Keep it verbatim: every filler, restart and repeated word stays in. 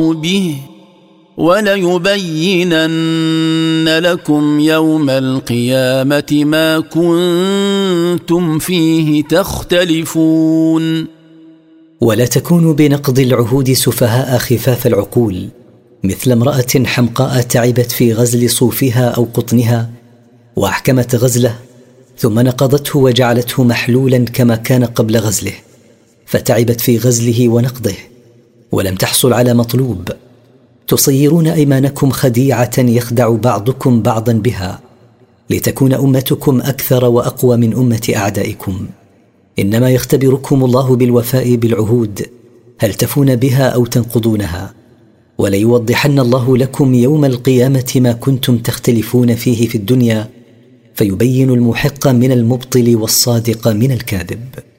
به وليبينن لكم يوم القيامة ما كنتم فيه تختلفون. ولا تكونوا بنقض العهود سفهاء خفاف العقول، مثل امرأة حمقاء تعبت في غزل صوفها أو قطنها وأحكمت غزله، ثم نقضته وجعلته محلولا كما كان قبل غزله، فتعبت في غزله ونقضه ولم تحصل على مطلوب. تصيرون أيمانكم خديعة يخدع بعضكم بعضا بها، لتكون أمتكم أكثر وأقوى من أمة أعدائكم. إنما يختبركم الله بالوفاء بالعهود، هل تفون بها أو تنقضونها؟ وليوضحن الله لكم يوم القيامة ما كنتم تختلفون فيه في الدنيا، فيبين المحق من المبطل والصادق من الكاذب.